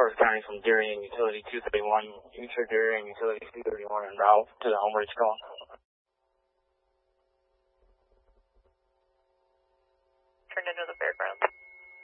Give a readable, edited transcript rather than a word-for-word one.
Forest County from Darien Utility 231. Enter Darien Utility 231 and route to the home bridge call. Turned into the fairgrounds.